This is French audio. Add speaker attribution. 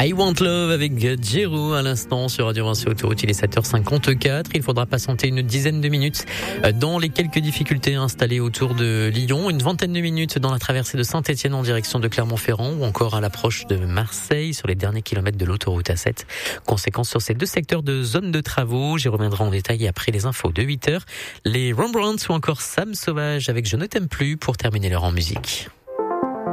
Speaker 1: I Want Love avec Jero à l'instant sur Radio Vinci Autoroute. Il est 7h54. Il faudra patienter une dizaine de minutes dans les quelques difficultés installées autour de Lyon. Une vingtaine de minutes dans la traversée de Saint-Étienne en direction de Clermont-Ferrand ou encore à l'approche de Marseille sur les derniers kilomètres de l'autoroute A7. Conséquence sur ces deux secteurs de zone de travaux. J'y reviendrai en détail après les infos de 8h. Les Rembrandts ou encore Sam Sauvage avec Je ne t'aime plus pour terminer l'heure en musique.